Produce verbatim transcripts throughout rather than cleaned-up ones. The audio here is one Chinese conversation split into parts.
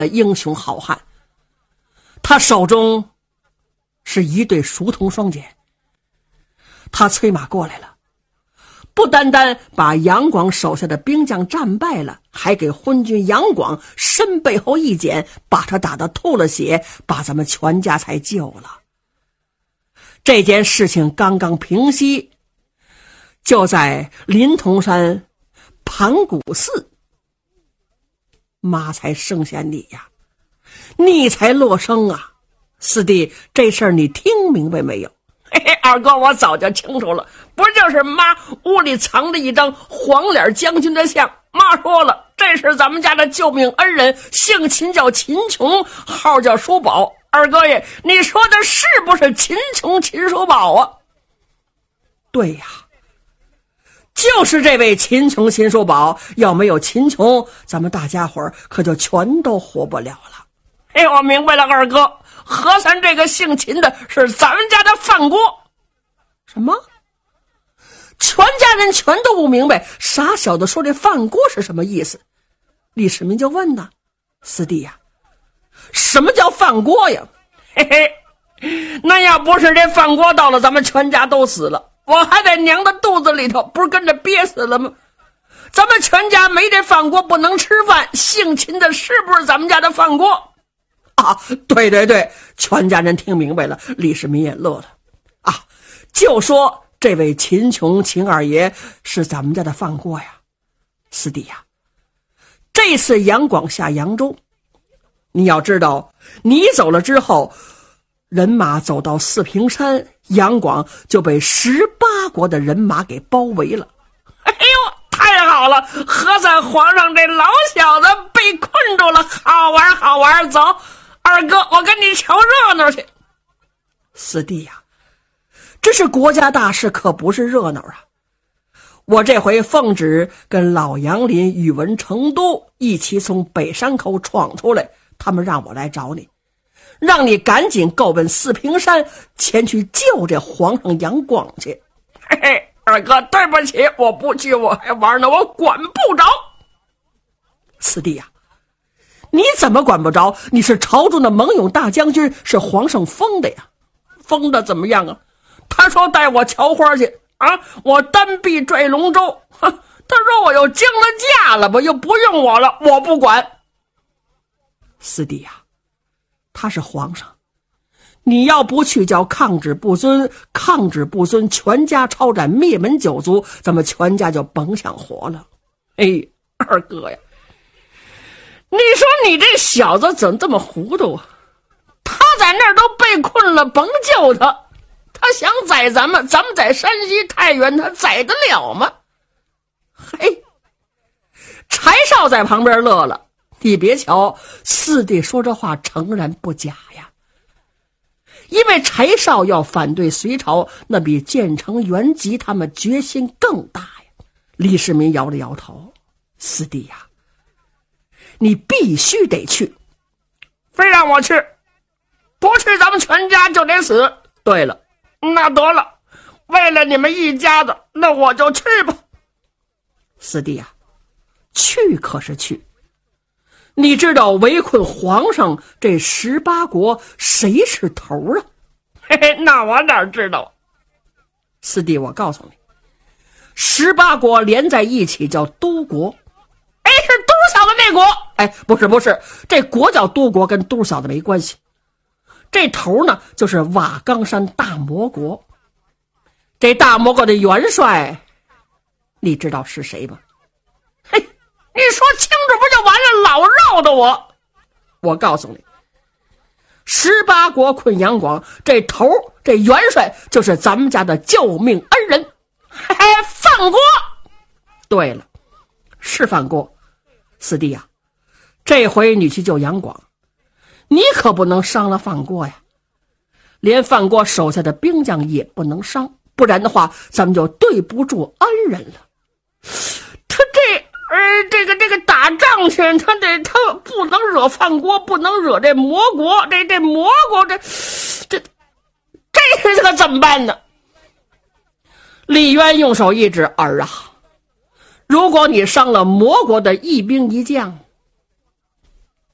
英雄好汉。他手中是一对熟铜双锏，他催马过来了，不单单把杨广手下的兵将战败了，还给昏君杨广身背后一剪，把他打得吐了血，把咱们全家才救了。这件事情刚刚平息，就在临潼山盘古寺，妈才生下你呀，你才落生啊。四弟，这事儿你听明白没有？ 嘿嘿，二哥，我早就清楚了，不就是妈屋里藏着一张黄脸将军的像，妈说了，这是咱们家的救命恩人，姓秦叫秦琼，号叫叔宝。二哥爷，你说的是不是秦琼秦叔宝啊？ 对呀，就是这位秦琼秦叔宝，要没有秦琼，咱们大家伙儿可就全都活不了了。 哎，我明白了，二哥，和咱这个姓秦的是咱们家的范国。 什么？全家人全都不明白，傻小子说这范国是什么意思。李世民就问呢，四弟呀，什么叫范国呀？ 嘿嘿，那要不是这范国到了，咱们全家都死了，我还在娘的肚子里头，不是跟着憋死了吗？咱们全家没这范国不能吃饭，姓秦的是不是咱们家的范国？ 啊，对对对，全家人听明白了，李世民也乐了。啊，就说这位秦琼秦二爷是咱们家的范国呀。四弟呀，这次杨广下扬州，你要知道，你走了之后，人马走到四平山，杨广就被十八国的人马给包围了。 哎呦，太好了，合算皇上这老小子被困住了，好玩好玩，走，二哥，我跟你瞧热闹去。 四弟呀，这是国家大事，可不是热闹啊。我这回奉旨跟老杨林、宇文成都一起从北山口闯出来，他们让我来找你，让你赶紧够奔四平山，前去救这皇上杨广去。 嘿嘿，二哥，对不起，我不去，我还玩呢，我管不着。 四弟呀，你怎么管不着？你是朝中的猛勇大将军，是皇上封的呀。 封的怎么样啊？他说带我瞧花去啊，我单臂坠龙舟，他说我又惊了驾了吧，又不用我了，我不管。 四弟呀，他是皇上，你要不去叫抗旨不遵，抗旨不遵，全家抄斩，灭门九族，咱们全家就甭想活了。 哎，二哥呀，你说你这小子怎么这么糊涂啊？他在那儿都被困了，甭救他，他想宰咱们，咱们在山西太原，他宰得了吗？ 嘿，柴少在旁边乐了。你别瞧四弟说这话诚然不假呀，因为柴少要反对隋朝，那比建成、元吉他们决心更大呀。李世民摇了摇头，四弟呀，你必须得去。 非让我去，不去咱们全家就得死。 对了， 那得了，为了你们一家子，那我就去吧。 四弟呀，去可是去，你知道围困皇上这十八国谁是头啊？ 嘿嘿，那我哪知道？ 四弟，我告诉你，十八国连在一起叫都国。 哎，是都小子那国？ 哎，不是不是，这国叫都国，跟都小子没关系。这头呢，就是瓦岗山大魔国。这大魔国的元帅，你知道是谁吗？ 嘿，你说清楚不就完了？老绕的我。 我告诉你，十八国困杨广，这头这元帅就是咱们家的救命恩人， 嘿嘿，范国。 对了，是范国。四弟呀，这回你去救杨广，你可不能伤了范国呀，连范国手下的兵将也不能伤，不然的话咱们就对不住恩人了。 他这呃这个这个打仗去，他得他不能惹范国，不能惹这魔国，这这魔国这这这这个怎么办呢？ 李渊用手一指，儿啊，如果你伤了魔国的一兵一将，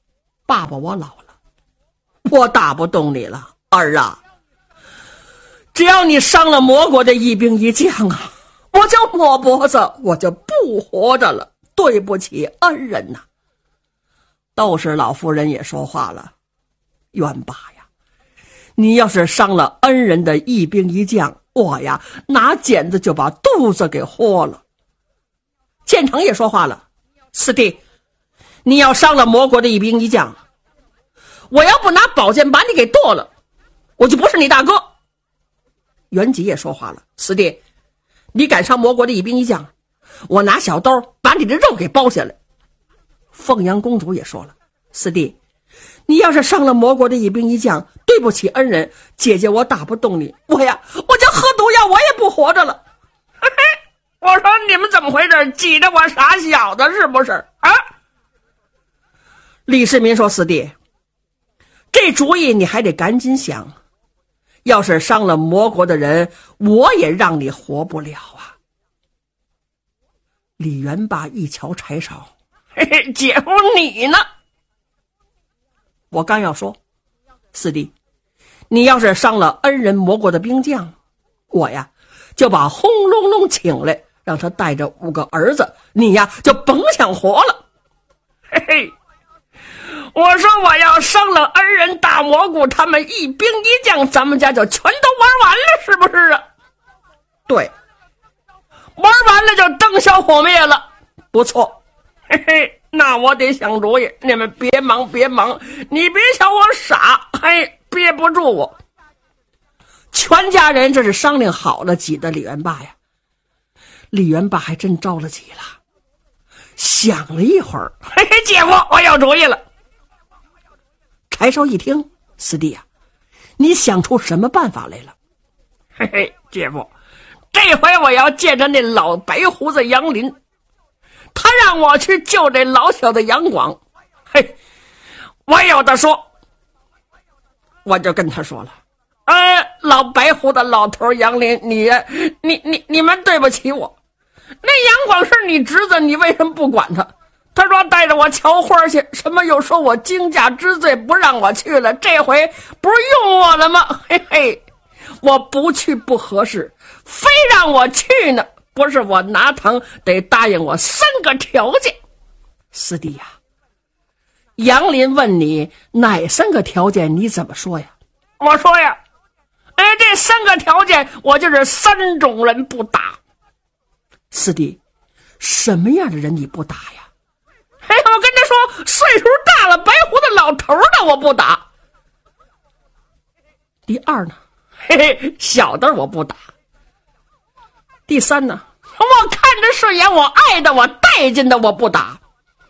爸爸我老了，我打不动你了，儿啊，只要你伤了魔国的一兵一将啊，我就摸脖子，我就不活着了，对不起恩人呐。窦氏老夫人也说话了，元爸呀，你要是伤了恩人的一兵一将，我呀拿剪子就把肚子给豁了。建成也说话了，四弟，你要伤了魔国的一兵一将，我要不拿宝剑把你给剁了，我就不是你大哥。元吉也说话了，四弟，你敢伤魔国的一兵一将，我拿小刀把你的肉给剥下来。凤阳公主也说了，四弟，你要是伤了魔国的一兵一将，对不起恩人，姐姐我打不动你，我呀我就喝毒药，我也不活着了。 嘿嘿，我说你们怎么回事，挤着我傻小子是不是啊？ 李世民说，四弟，这主意你还得赶紧想，要是伤了魔国的人，我也让你活不了啊。李元霸一瞧柴烧， 嘿嘿，姐夫你呢？ 我刚要说，四弟，你要是伤了恩人魔国的兵将，我呀就把轰隆隆请来，让他带着五个儿子，你呀就甭想活了。 嘿嘿，我说我要伤了恩人大蘑菇，他们一兵一将，咱们家就全都玩完了，是不是啊？ 对， 玩完了就灯消火灭了。 不错。 嘿嘿，那我得想主意，你们别忙别忙，你别瞧我傻，嘿，憋不住我。 全家人这是商量好了，挤的李元霸呀。李元霸还真着了急了，想了一会儿， 嘿嘿，姐夫，我有主意了。 柴烧一听，四弟呀、啊，你想出什么办法来了？ 嘿嘿，姐夫，这回我要借着那老白胡子杨林，他让我去救这老小的杨广。嘿，我有的说，我就跟他说了，呃，老白胡子老头杨林，你你你你们对不起我，那杨广是你侄子，你为什么不管他？他说带着我瞧花去，什么又说我惊驾之罪不让我去了，这回不是用我了吗？嘿嘿，我不去不合适，非让我去呢，不是我拿糖得答应我三个条件。 四弟呀、啊，杨林问你哪三个条件，你怎么说呀？ 我说呀，哎，这三个条件我就是三种人不打。 四弟，什么样的人你不打呀？ 哎，我跟他说，岁数大了白胡子老头的我不打。 第二呢？ 嘿嘿，小的我不打。 第三呢？ 我看着顺眼，我爱的，我带劲的，我不打。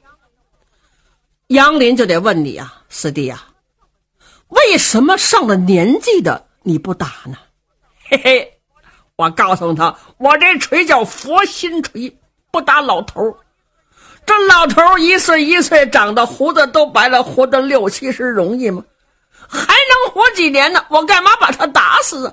杨林就得问你啊，四弟啊，为什么上了年纪的你不打呢？ 嘿嘿，我告诉他，我这锤叫佛心锤，不打老头。这老头一岁一岁长的胡子都白了，活到六七十容易吗？还能活几年呢？我干嘛把他打死啊？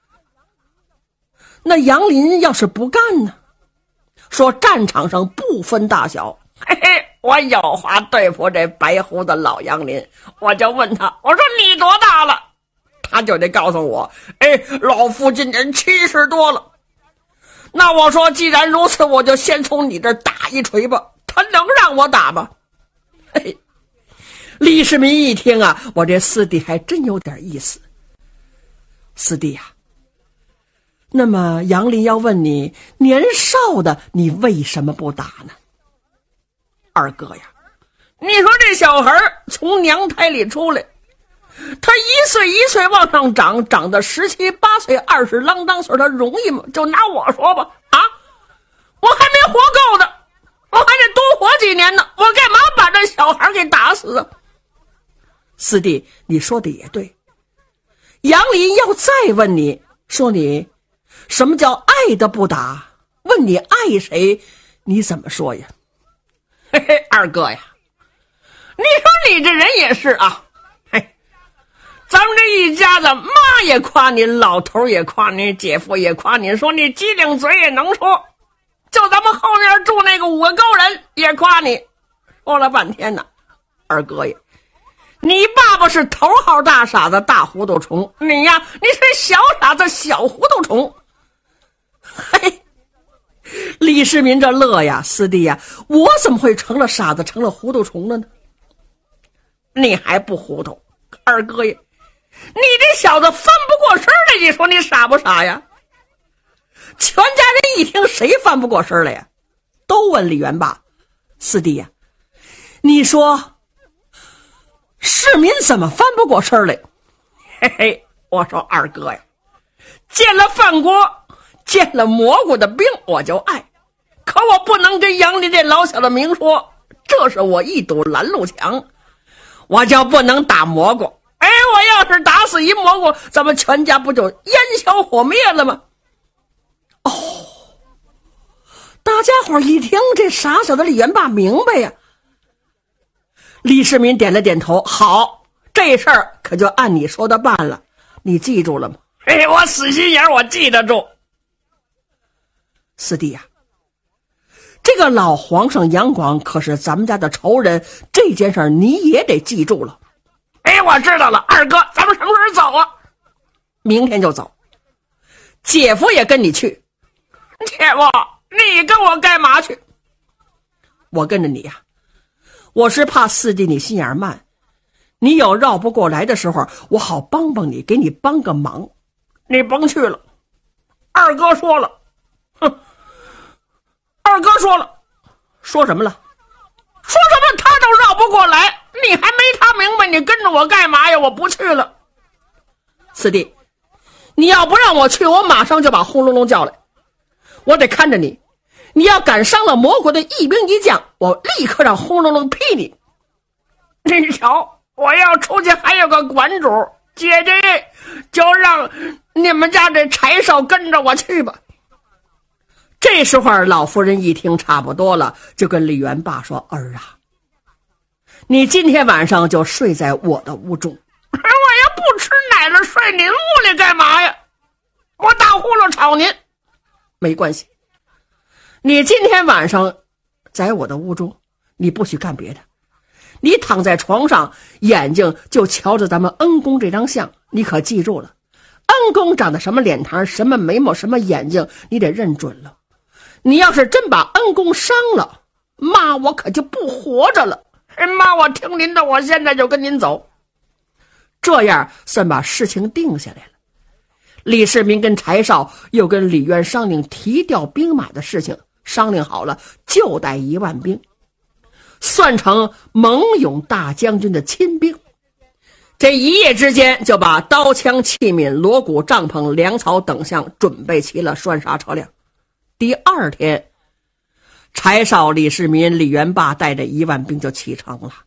那杨林要是不干呢？说战场上不分大小。 嘿嘿，我有话对付这白胡子老杨林，我就问他，我说你多大了？他就得告诉我，哎，老夫今年七十多了。那我说既然如此，我就先从你这儿打一锤吧。他能让我打吗？ 嘿，李世民一听啊，我这四弟还真有点意思。四弟呀、啊，那么杨林要问你，年少的你为什么不打呢？二哥呀， 你说这小孩从娘胎里出来，他一岁一岁往上长，长到十七八岁、二十啷当岁，他容易吗？就拿我说吧，啊，我还没活够呢，我还得多活几年呢，我干嘛把这小孩给打死啊？ 四弟，你说的也对。杨林要再问你，说你什么叫爱的不打，问你爱谁，你怎么说呀？ 嘿嘿，二哥呀，你说你这人也是啊，嘿，咱们这一家子，妈也夸你，老头也夸你，姐夫也夸你，说你机灵嘴也能说，就咱们后面住那个五个高人也夸你，说了半天呢，二哥呀， 你爸爸是头号大傻子大糊涂虫，你呀你是小傻子小糊涂虫。 嘿，李世民这乐呀，四弟呀，我怎么会成了傻子成了糊涂虫了呢？ 你还不糊涂，二哥呀，你这小子翻不过身来，你说你傻不傻呀？ 全家人一听，谁翻不过身来呀？都问李元霸：四弟呀，你说市民怎么翻不过身来？ 嘿嘿，我说二哥呀，见了饭锅，见了蘑菇的兵我就爱，可我不能跟杨林这老小子明说，这是我一堵拦路墙，我就不能打蘑菇。哎，我要是打死一蘑菇，咱们全家不就烟消火灭了吗？ 哦，大家伙一听，这傻小子李元霸明白呀。李世民点了点头，好，这事儿可就按你说的办了，你记住了吗？ 哎，我死心眼，我记得住。 四弟呀、啊，这个老皇上杨广可是咱们家的仇人，这件事你也得记住了。 哎，我知道了，二哥，咱们什么时候走啊？ 明天就走。姐夫也跟你去。 姐夫，你跟我干嘛去？ 我跟着你呀、啊，我是怕四弟你心眼慢，你有绕不过来的时候，我好帮帮你，给你帮个忙。 你甭去了，二哥说了。哼，二哥说了。 说什么了？ 说什么他都绕不过来，你还没他明白，你跟着我干嘛呀？我不去了。 四弟，你要不让我去，我马上就把轰隆隆叫来，我得看着你。你要敢伤了魔国的一兵一将，我立刻让轰隆隆劈你。 你瞧，我要出去还有个管主，姐姐就让你们家这柴少跟着我去吧。 这时候老夫人一听差不多了，就跟李元霸说：儿啊，你今天晚上就睡在我的屋中。 我要不吃奶了，睡您屋里干嘛呀？我打呼噜吵您。 没关系，你今天晚上在我的屋中，你不许干别的，你躺在床上，眼睛就瞧着咱们恩公这张相，你可记住了，恩公长得什么脸庞，什么眉毛，什么眼睛，你得认准了。你要是真把恩公伤了，妈我可就不活着了。 哎妈，我听您的，我现在就跟您走。 这样算把事情定下来了。李世民跟柴少又跟李渊商量提调兵马的事情，商量好了，就带一万兵，算成蒙勇大将军的亲兵。这一夜之间就把刀枪器皿、锣鼓帐篷、粮草等项准备齐了，拴杀车辆。第二天，柴少、李世民、李元霸带着一万兵就启程了。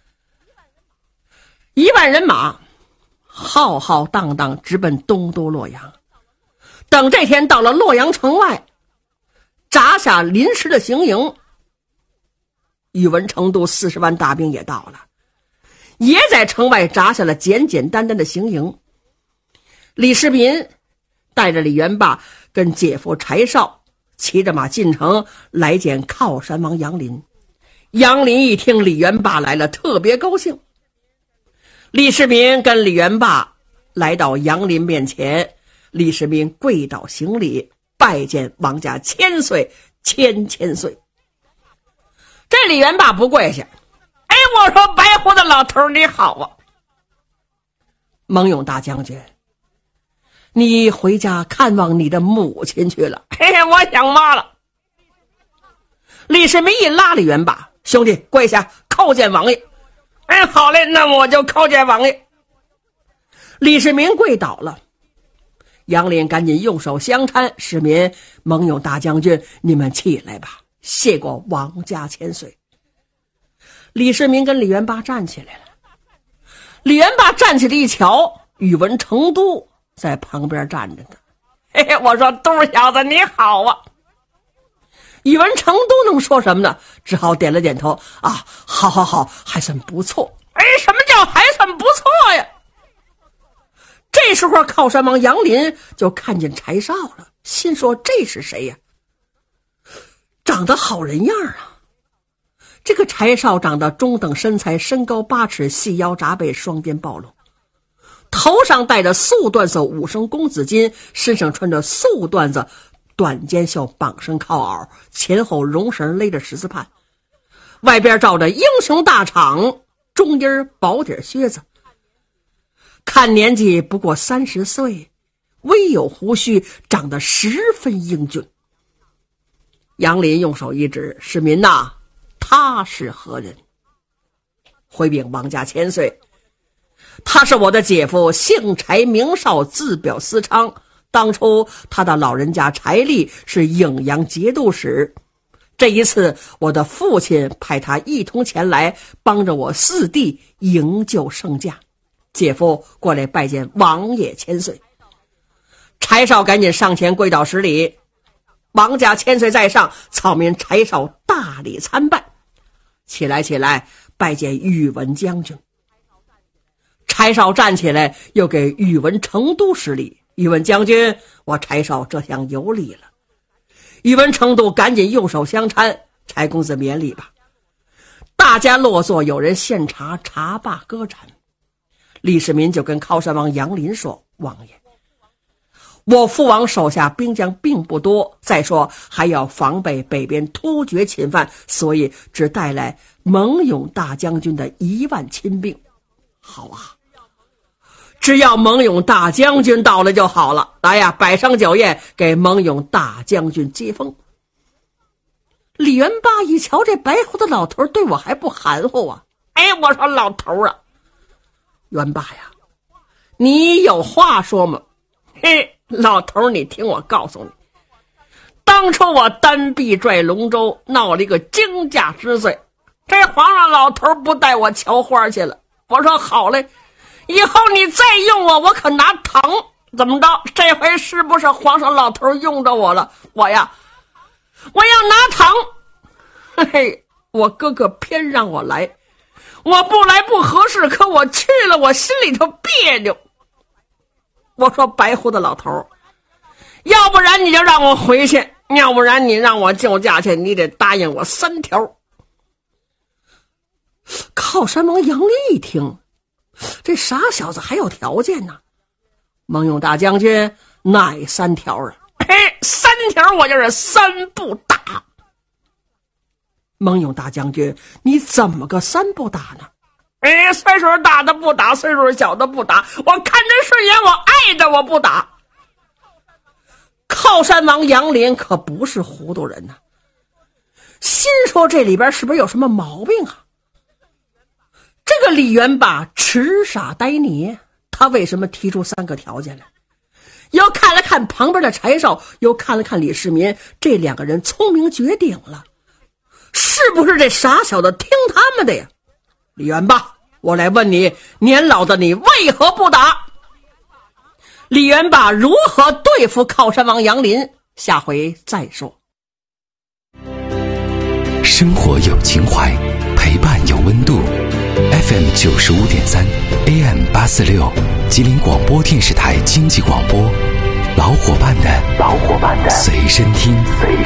一万人马浩浩荡荡直奔东都洛阳。等这天到了洛阳城外，扎下临时的行营，宇文成都四十万大兵也到了，也在城外扎下了简简单单的行营。李世民带着李元霸跟姐夫柴少骑着马进城来见靠山王杨林。杨林一听李元霸来了，特别高兴。李世民跟李元霸来到杨林面前，李世民跪倒行礼，拜见王家千岁千千岁。这李元霸不跪下， 哎，我说白胡子老头你好啊。 蒙勇大将军，你回家看望你的母亲去了。 嘿嘿，我想妈了。 李世民一拉李元霸，兄弟跪下叩见王爷。 哎，好嘞，那我就叩见王爷。 李世民跪倒了，杨林赶紧用手相搀，世民蒙勇大将军，你们起来吧，谢过王家千岁。李世民跟李元霸站起来了。李元霸站起来一瞧，宇文成都在旁边站着呢。 嘿嘿，我说都小子你好啊。 宇文成都能说什么呢？只好点了点头，啊，好好好，还算不错。 哎，什么叫还算不错呀？ 这时候靠山王杨林就看见柴少了，心说这是谁呀？长得好人样啊！ 这个柴少长得中等身材，身高八尺，细腰扎背，双肩暴露，头上戴着素缎子五升公子巾，身上穿着素缎子短肩袖绑身靠袄，前后绒绳勒着十字畔，外边罩着英雄大氅，中阴薄底靴子，看年纪不过三十岁，微有胡须，长得十分英俊。杨林用手一指：“市民呐，他是何人？”回禀王家千岁，他是我的姐夫，姓柴名少，字表思昌。当初他的老人家柴力是颍阳节度使，这一次我的父亲派他一同前来，帮着我四弟营救圣驾。姐夫过来拜见王爷千岁。柴少赶紧上前跪倒十礼。王家千岁在上，草民柴少大礼参拜。起来起来，拜见宇文将军。柴少站起来，又给宇文成都施礼。宇文将军，我柴少这厢有礼了。宇文成都赶紧用手相搀：“柴公子免礼吧。”大家落座，有人献茶，茶罢歌盏。李世民就跟靠山王杨林说：“王爷，我父王手下兵将并不多，再说还要防备北边突厥侵犯，所以只带来蒙勇大将军的一万亲兵。”好啊，只要蒙勇大将军到了就好了。来呀，摆上酒宴，给蒙勇大将军接风。李元霸一瞧这白胡子老头对我还不含糊啊！哎，我说老头啊，元霸呀，你有话说吗？嘿，老头，你听我告诉你，当初我单臂拽龙舟，闹了一个惊驾之罪，这皇上老头不带我瞧花去了。我说好嘞，以后你再用我，我可拿糖。怎么着？这回是不是皇上老头用着我了？我呀，我要拿糖。嘿嘿，我哥哥偏让我来，我不来不合适，可我去了，我心里头别扭。我说白胡子老头，要不然你就让我回去，要不然你让我救驾去，你得答应我三条。靠山王杨林一听，这傻小子还有条件呢。蒙勇大将军，哪三条啊？嘿，三条，我就是三不打。蒙勇大将军，你怎么个三不打呢？哎，岁数大的不打，岁数小的不打，我看着顺眼，我爱着我不打。靠山王杨林可不是糊涂人呐、啊，心说这里边是不是有什么毛病啊？这个李元霸痴傻呆泥，他为什么提出三个条件来？又看了看旁边的柴少，又看了看李世民，这两个人聪明绝顶了，是不是这傻小子听他们的呀？李元霸，我来问你，年老的你为何不打？李元霸如何对付靠山王杨林？下回再说。 生活有情怀，陪伴有温度。F M 九十五点三 A M 八四六，吉林广播电视台经济广播，老伙伴的老伙伴的随身听。随